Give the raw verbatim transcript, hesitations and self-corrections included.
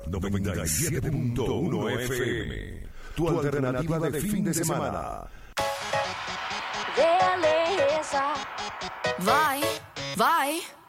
noventa y siete punto uno F M. Tu alternativa de fin de semana. Beleza. Vai, vai.